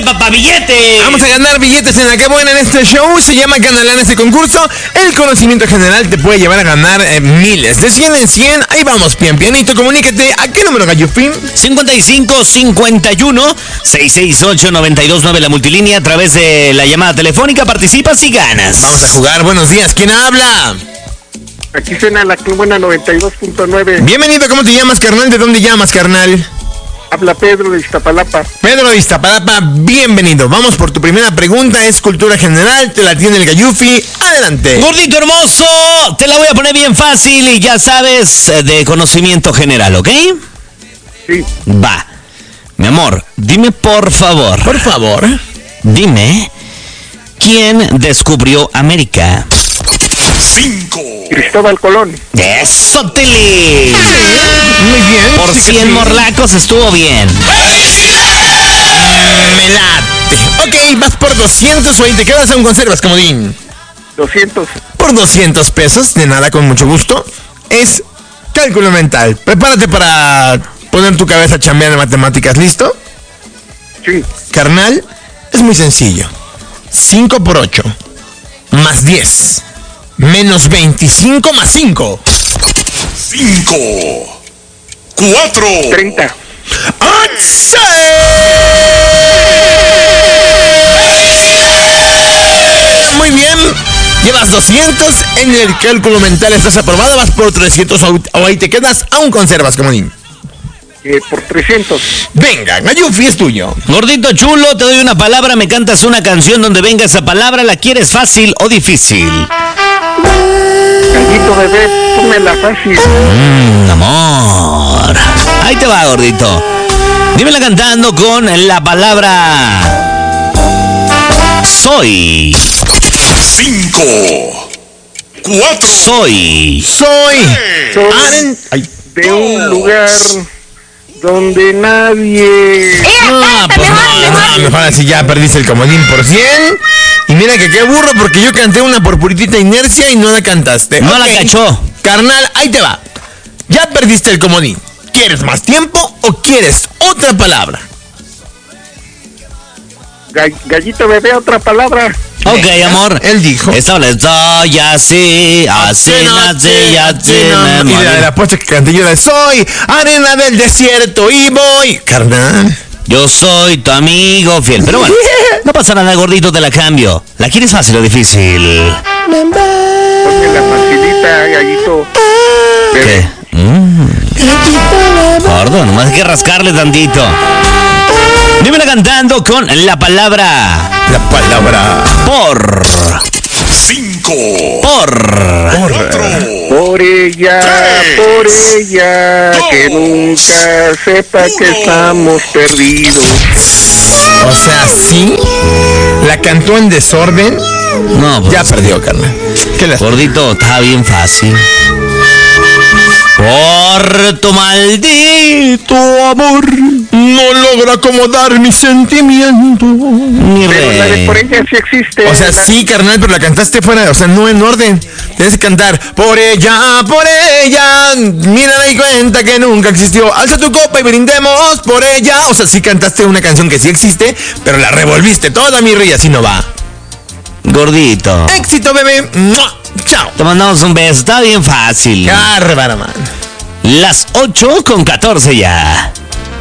papá, billetes. Vamos a ganar billetes en la que buena en este show. Se llama Canalán este concurso. El conocimiento general te puede llevar a ganar miles. De 100 en 100. Ahí vamos, pianito. Comuníquete. ¿A qué número, Gallufín? 5551-668-929, la multilínea, a través de la llamada telefónica. Participas y ganas. Vamos a jugar. Buenos días. ¿Quién habla? Aquí suena la que buena 92.9. Bienvenido. ¿Cómo te llamas, carnal? ¿De dónde llamas, carnal? Habla Pedro de Iztapalapa. Pedro de Iztapalapa, bienvenido. Vamos por tu primera pregunta, es cultura general, te la tiene el Gallufi. Adelante. Gordito hermoso, te la voy a poner bien fácil y ya sabes, de conocimiento general, ¿ok? Sí. Va. Mi amor, dime por favor. Por favor. Dime, ¿quién descubrió América? 5. Cristóbal Colón. ¡Eso, Tili! Muy bien. Por sí, 100 sí. morlacos estuvo bien. Me late. Ok, vas por 200 o ahí te quedas aún conservas, comodín. 200. Por 200 pesos, de nada, con mucho gusto. Es cálculo mental. Prepárate para poner tu cabeza a chambear en matemáticas, ¿listo? Sí. Carnal, es muy sencillo. 5 por 8 más 10 menos 25 más 5. 5. 4. 30. Muy bien. Llevas 200 en el cálculo mental, estás aprobado, vas por 300 o ahí te quedas, aún conservas, comodín. Por 300. Venga, Gallufi es tuyo. Gordito chulo, te doy una palabra, me cantas una canción donde venga esa palabra, ¿la quieres fácil o difícil? Gallito bebé, pónmela fácil. Amor. Ahí te va, gordito. Dímela cantando con la palabra soy. 5. 4. Soy. Soy Soy de un lugar donde nadie... No, pues no, mejor así ya perdiste el comodín por 100. Y mira que qué burro, porque yo canté una por puritita inercia y no la cantaste. No Ok. la cachó. Carnal, ahí te va. Ya perdiste el comodín. ¿Quieres más tiempo o quieres otra palabra? Gallito bebé, otra palabra. Ok, amor. Él dijo. Estoy así, así, así, así. Y la apuesta que canté yo era soy arena del desierto y voy. Carnal. Yo soy tu amigo fiel. Pero bueno, no pasa nada, gordito, te la cambio. ¿La quieres fácil o difícil? Pónmela facilita, gallito bebé. ¿Qué? Gordo, nomás hay que rascarle tantito. Dímela cantando con la palabra. La palabra. Por. 5. Por ella, por ella, que nunca sepa que estamos perdidos. O sea, sí. La cantó en desorden. No, pues, Ya perdió, carnal. ¿Qué le gordito, está bien fácil. Por tu maldito amor no logra acomodar mi sentimiento. mi Pero la de rey. por ella sí existe. O sea, sí, carnal, pero la cantaste fuera, o sea, no en orden. Tienes que cantar por ella, mira, me di cuenta que nunca existió. Alza tu copa y brindemos por ella. O sea, sí cantaste una canción que sí existe, pero la revolviste toda, mi rey, así no va. Gordito, Éxito, bebé. ¡Mua! Chao. te mandamos un beso, está bien fácil. Bárbara, man. Las 8:14 ya.